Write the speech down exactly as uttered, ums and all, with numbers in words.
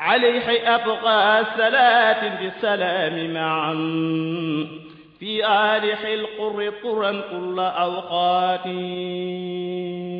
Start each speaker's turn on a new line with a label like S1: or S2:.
S1: عليه أبقى الصلاة بالسلام معا في آل القر طرا كل أوقات.